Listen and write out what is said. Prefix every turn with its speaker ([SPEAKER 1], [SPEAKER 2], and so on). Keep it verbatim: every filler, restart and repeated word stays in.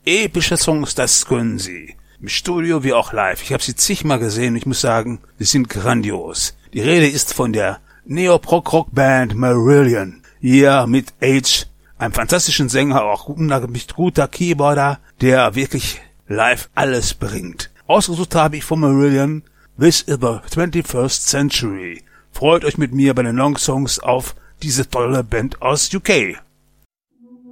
[SPEAKER 1] Epische Songs, das können sie. Im Studio wie auch live. Ich habe sie zigmal gesehen und ich muss sagen, sie sind grandios. Die Rede ist von der Neo-Prog-Rock-Band Marillion. Hier mit Age, einem fantastischen Sänger, auch mit guter Keyboarder, der wirklich live alles bringt. Ausgesucht habe ich von Marillion This is the twenty-first Century. Freut euch mit mir bei den Long Songs auf diese tolle Band aus U K.